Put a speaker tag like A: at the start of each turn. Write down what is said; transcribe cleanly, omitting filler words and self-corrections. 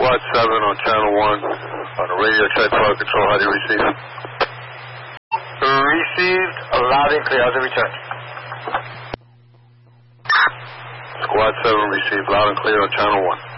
A: Squad 7 on channel 1. On the radio, check fire control. How do you receive?
B: Received, loud and clear. How's the return?
A: Squad 7 received loud and clear on channel 1.